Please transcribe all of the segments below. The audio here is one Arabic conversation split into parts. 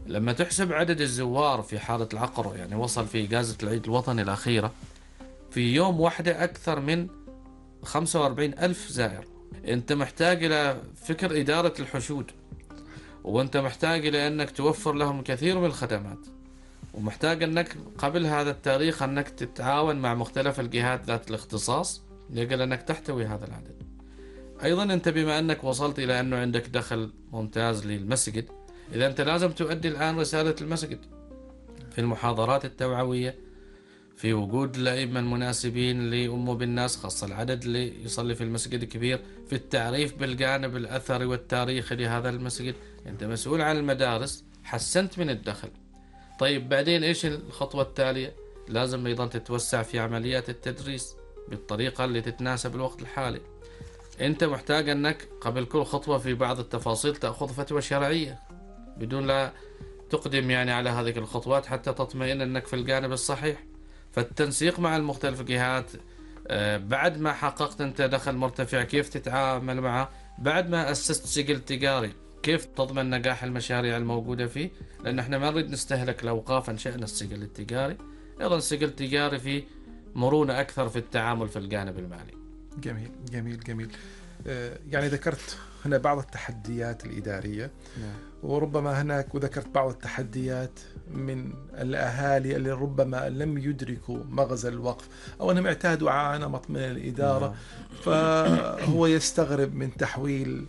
لما تحسب عدد الزوار في حارة العقرة، يعني وصل في إجازة العيد الوطني الأخيرة في يوم واحدة أكثر من 45 ألف زائر. أنت محتاج إلى فكر إدارة الحشود، وأنت محتاج إلى أنك توفر لهم الكثير من الخدمات، ومحتاج أنك قبل هذا التاريخ أنك تتعاون مع مختلف الجهات ذات الاختصاص لأجل أنك تحتوي هذا العدد. أيضا أنت بما أنك وصلت إلى أنه عندك دخل ممتاز للمسجد، إذا أنت لازم تؤدي الآن رسالة المسجد في المحاضرات التوعوية، في وجود الأئمة المناسبين لأمه بالناس، خاصة العدد اللي يصلي في المسجد الكبير، في التعريف بالجانب الأثري والتاريخي لهذا المسجد. أنت مسؤول عن المدارس، حسنت من الدخل. طيب بعدين إيش الخطوة التالية؟ لازم أيضا تتوسع في عمليات التدريس بالطريقة اللي تتناسب الوقت الحالي. أنت محتاج أنك قبل كل خطوة في بعض التفاصيل تأخذ فتوى شرعية بدون لا تقدم يعني على هذه الخطوات حتى تطمئن أنك في الجانب الصحيح. فالتنسيق مع المختلف الجهات، بعد ما حققت أنت دخل مرتفع كيف تتعامل معه، بعد ما أسست سجل تجاري كيف تضمن نجاح المشاريع الموجودة فيه، لأن احنا ما نريد نستهلك الأوقاف. أنشأنا السجل التجاري، أيضا السجل التجاري فيه مرونة أكثر في التعامل في الجانب المالي. جميل جميل جميل. يعني ذكرت هنا بعض التحديات الإدارية، وربما هناك وذكرت بعض التحديات من الأهالي اللي ربما لم يدركوا مغزى الوقف أو أنهم اعتادوا على نمط من الإدارة، فهو يستغرب من تحويل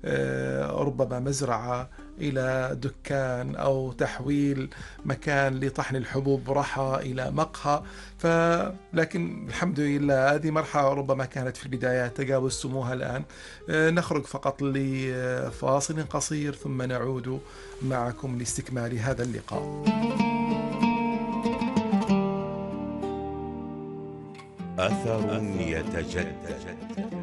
ربما مزرعة إلى دكان أو تحويل مكان لطحن الحبوب رحى إلى مقهى. لكن الحمد لله هذه مرحلة ربما كانت في البداية تجاوزتموها الآن. نخرج فقط لفاصل قصير ثم نعود معكم لاستكمال هذا اللقاء. أثر يتجدد.